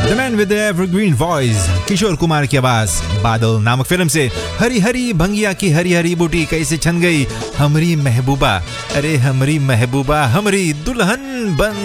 द man विद द evergreen voice, Kishore Kumar की आवाज, बादल नामक फिल्म से। हरी हरी भंगिया की हरी हरी बूटी कैसे छन गई हमरी महबूबा, अरे हमरी महबूबा हमरी दुल्हन बन